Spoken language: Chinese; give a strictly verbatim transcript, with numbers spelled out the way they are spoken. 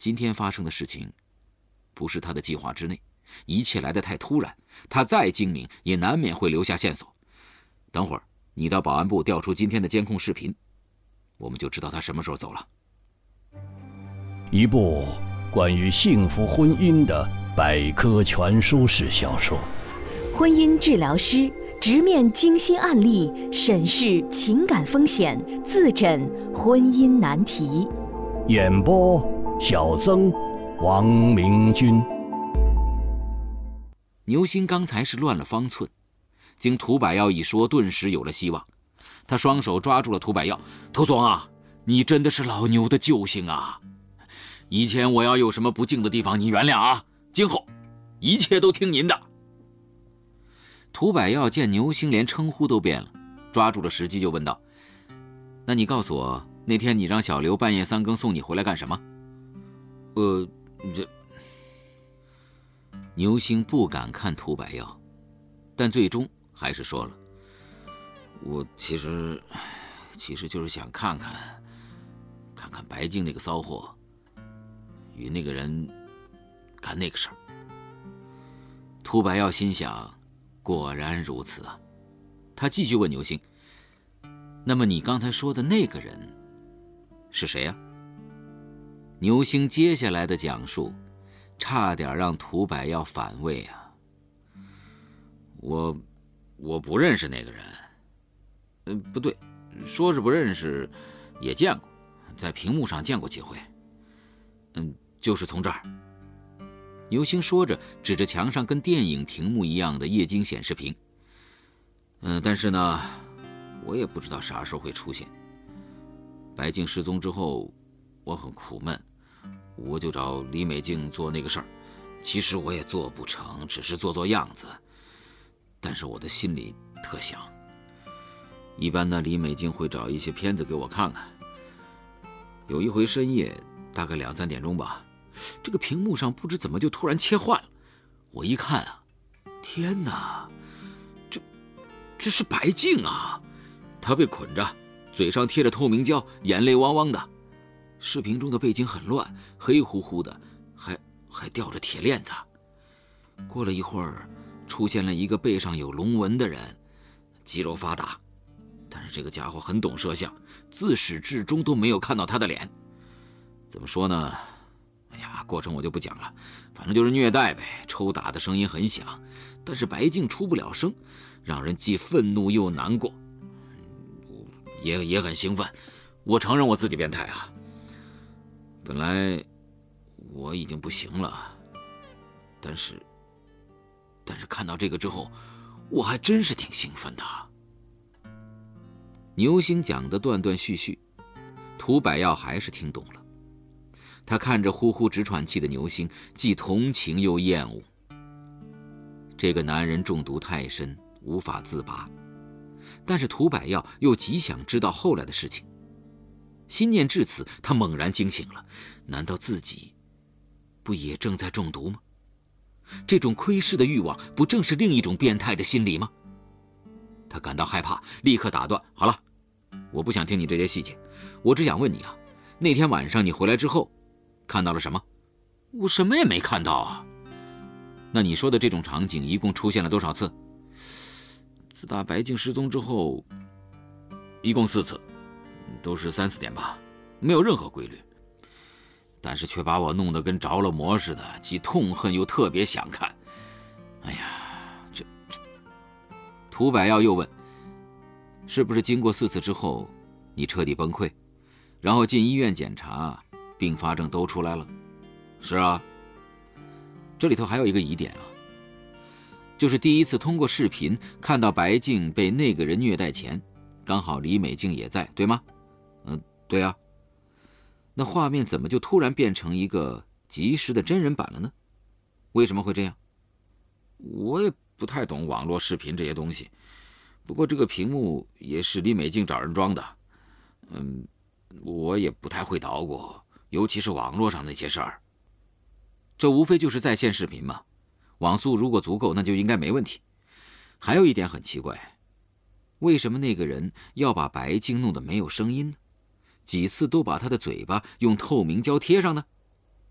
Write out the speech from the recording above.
今天发生的事情不是他的计划之内，一切来得太突然，他再精明也难免会留下线索。等会儿你到保安部调出今天的监控视频，我们就知道他什么时候走了。 一部关于幸福婚姻的百科全书式小说， 婚姻治疗师直面惊心案例，审视情感风险，自诊婚姻难题。 演播小曾、王明军。 牛星刚才是乱了方寸，经涂百耀一说，顿时有了希望。他双手抓住了涂百耀：“涂总啊，你真的是老牛的救星啊！以前我要有什么不敬的地方，你原谅啊，今后一切都听您的。”涂百耀见牛星连称呼都变了，抓住了时机就问道：“那你告诉我，那天你让小刘半夜三更送你回来干什么？”呃，这……牛星不敢看涂百耀，但最终还是说了：“我其实，其实就是想看看，看看白净那个骚货，与那个人干那个事儿。”涂百耀心想，果然如此啊！他继续问牛星：“那么你刚才说的那个人是谁呀？”牛星接下来的讲述，差点让涂百耀反胃啊！我，我不认识那个人。嗯，不对，说是不认识，也见过，在屏幕上见过几回。嗯，就是从这儿。牛星说着，指着墙上跟电影屏幕一样的液晶显示屏。嗯，但是呢，我也不知道啥时候会出现。白净失踪之后，我很苦闷，我就找李美静做那个事儿。其实我也做不成，只是做做样子。但是我的心里特想，一般呢，李美静会找一些片子给我看看。有一回深夜，大概两三点钟吧，这个屏幕上不知怎么就突然切换了。我一看啊，天哪，这这是白净啊！她被捆着，嘴上贴着透明胶，眼泪汪汪的。视频中的背景很乱，黑乎乎的，还还吊着铁链子。过了一会儿，出现了一个背上有龙纹的人，肌肉发达，但是这个家伙很懂摄像，自始至终都没有看到他的脸。怎么说呢？哎呀，过程我就不讲了，反正就是虐待呗，抽打的声音很响，但是白净出不了声，让人既愤怒又难过，也也很兴奋。我承认我自己变态啊，本来我已经不行了，但是但是看到这个之后，我还真是挺兴奋的。牛星讲的断断续续，涂百耀还是听懂了。他看着呼呼直喘气的牛星，既同情又厌恶。这个男人中毒太深，无法自拔，但是涂百耀又极想知道后来的事情。心念至此，他猛然惊醒了，难道自己不也正在中毒吗？这种窥视的欲望，不正是另一种变态的心理吗？他感到害怕，立刻打断：“好了，我不想听你这些细节，我只想问你啊，那天晚上你回来之后，看到了什么？”“我什么也没看到啊。”“那你说的这种场景一共出现了多少次？”“自打白净失踪之后，一共四次，都是三四点吧，没有任何规律，但是却把我弄得跟着了魔似的，既痛恨又特别想看。哎呀，这……”涂百耀又问：“是不是经过四次之后，你彻底崩溃，然后进医院检查，并发症都出来了？”“是啊。”这里头还有一个疑点啊，就是第一次通过视频看到白净被那个人虐待前，刚好李美静也在，对吗？“嗯，对啊。”那画面怎么就突然变成一个即时的真人版了呢？为什么会这样？我也不太懂网络视频这些东西，不过这个屏幕也是李美静找人装的。嗯，我也不太会捣鼓，尤其是网络上那些事儿。这无非就是在线视频嘛，网速如果足够，那就应该没问题。还有一点很奇怪，为什么那个人要把白净弄得没有声音呢？几次都把他的嘴巴用透明胶贴上呢？